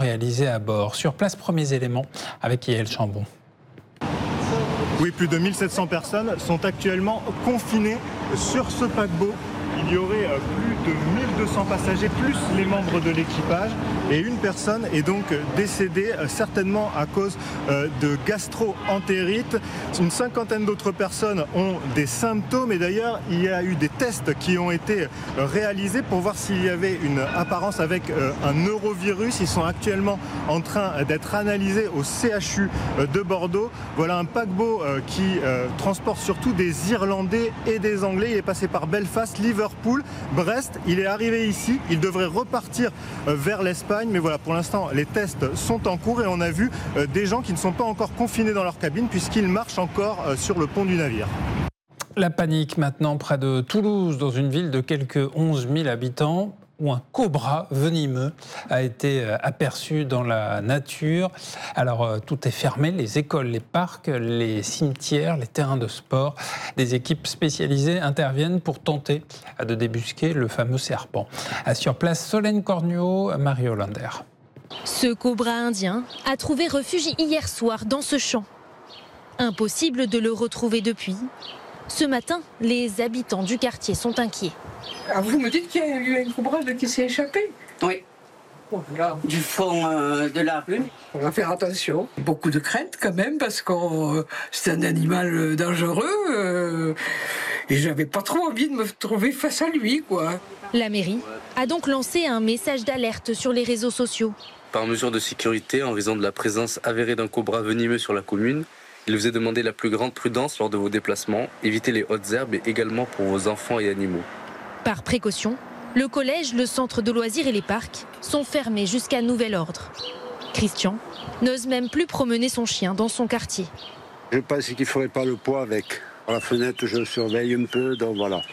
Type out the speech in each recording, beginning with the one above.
réalisés à bord. Sur place, premiers éléments avec Yael Chambon. Oui, plus de 1700 personnes sont actuellement confinées sur ce paquebot. Il y aurait plus de 1200 passagers, plus les membres de l'équipage. Et une personne est donc décédée, certainement à cause de gastro-entérite. Une cinquantaine d'autres personnes ont des symptômes. Et d'ailleurs, il y a eu des tests qui ont été réalisés pour voir s'il y avait une apparence avec un neurovirus. Ils sont actuellement en train d'être analysés au CHU de Bordeaux. Voilà un paquebot qui transporte surtout des Irlandais et des Anglais. Il est passé par Belfast, Liverpool, Brest. Il est arrivé ici. Il devrait repartir vers l'Espagne. Mais voilà, pour l'instant, les tests sont en cours et on a vu des gens qui ne sont pas encore confinés dans leur cabine puisqu'ils marchent encore sur le pont du navire. La panique maintenant près de Toulouse, dans une ville de quelques 11 000 habitants, où un cobra venimeux a été aperçu dans la nature. Alors, tout est fermé, les écoles, les parcs, les cimetières, les terrains de sport. Des équipes spécialisées interviennent pour tenter de débusquer le fameux serpent. Sur place, Solène Cornuau, Marie Hollander. Ce cobra indien a trouvé refuge hier soir dans ce champ. Impossible de le retrouver depuis. Ce matin, les habitants du quartier sont inquiets. Ah, vous me dites qu'il y a eu un cobra qui s'est échappé? Oui. Oh, là. Du fond de la rue. On va faire attention. Beaucoup de crainte quand même parce que c'est un animal dangereux et j'avais pas trop envie de me trouver face à lui, quoi. La mairie a donc lancé un message d'alerte sur les réseaux sociaux. Par mesure de sécurité, en raison de la présence avérée d'un cobra venimeux sur la commune, il vous est demandé la plus grande prudence lors de vos déplacements, évitez les hautes herbes et également pour vos enfants et animaux. Par précaution, le collège, le centre de loisirs et les parcs sont fermés jusqu'à nouvel ordre. Christian n'ose même plus promener son chien dans son quartier. Je pense qu'il ne ferait pas le poids avec. À la fenêtre, je surveille un peu, donc voilà.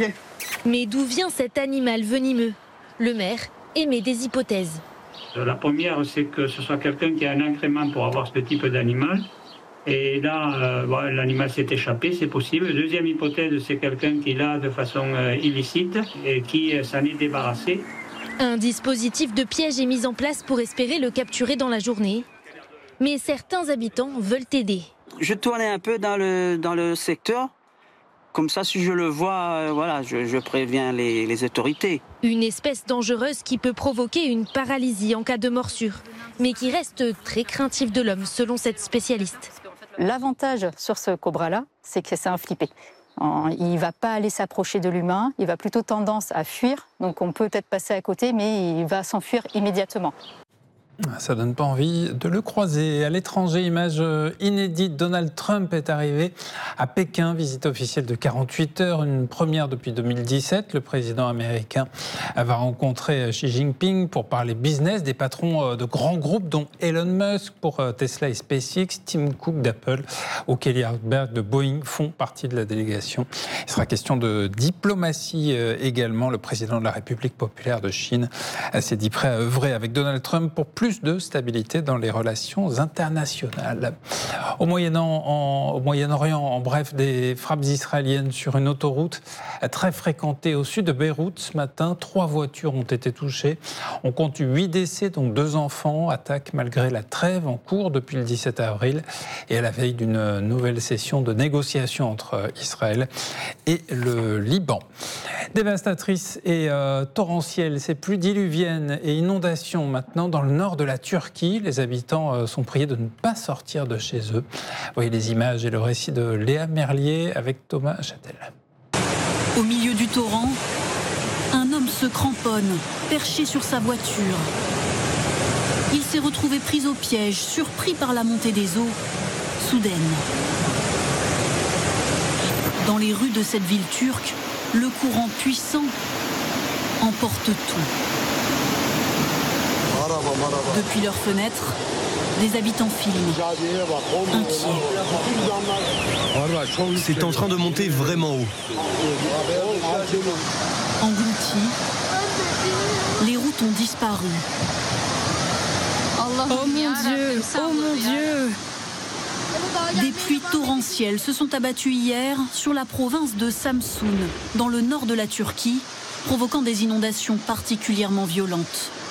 Mais d'où vient cet animal venimeux? Le maire émet des hypothèses. La première, c'est que ce soit quelqu'un qui a un agrément pour avoir ce type d'animal. Et là, l'animal s'est échappé, c'est possible. Deuxième hypothèse, c'est quelqu'un qui l'a de façon illicite et qui s'en est débarrassé. Un dispositif de piège est mis en place pour espérer le capturer dans la journée. Mais certains habitants veulent aider. Je tournais un peu dans le secteur. Comme ça, si je le vois, je préviens les autorités. Une espèce dangereuse qui peut provoquer une paralysie en cas de morsure, mais qui reste très craintif de l'homme, selon cette spécialiste. L'avantage sur ce cobra-là, c'est que c'est un flippé. Il ne va pas aller s'approcher de l'humain, il va plutôt tendance à fuir. Donc on peut peut-être passer à côté, mais il va s'enfuir immédiatement. Ça donne pas envie de le croiser. À l'étranger, image inédite, Donald Trump est arrivé à Pékin, visite officielle de 48 heures, une première depuis 2017. Le président américain va rencontrer Xi Jinping pour parler business, des patrons de grands groupes dont Elon Musk pour Tesla et SpaceX, Tim Cook d'Apple ou Kelly Hartberg de Boeing font partie de la délégation. Il sera question de diplomatie également. Le président de la République populaire de Chine s'est dit prêt à œuvrer avec Donald Trump pour plus de stabilité dans les relations internationales. Au Moyen-Orient, en bref, des frappes israéliennes sur une autoroute très fréquentée au sud de Beyrouth ce matin. 3 voitures ont été touchées. On compte 8 décès, dont 2 enfants. Attaque malgré la trêve en cours depuis le 17 avril et à la veille d'une nouvelle session de négociation entre Israël et le Liban. Dévastatrice et torrentielle, ces pluies diluviennes et inondations maintenant dans le nord de la Turquie. Les habitants sont priés de ne pas sortir de chez eux. Voyez les images et le récit de Léa Merlier avec Thomas Châtel. Au milieu du torrent, un homme se cramponne, perché sur sa voiture. Il s'est retrouvé pris au piège, surpris par la montée des eaux, soudaine. Dans les rues de cette ville turque, le courant puissant emporte tout. Depuis leurs fenêtres, des habitants filment, inquiets. C'est en train de monter vraiment haut. Engloutis, les routes ont disparu. Oh mon Dieu, oh mon Dieu! Des pluies torrentielles se sont abattues hier sur la province de Samsun, dans le nord de la Turquie, provoquant des inondations particulièrement violentes.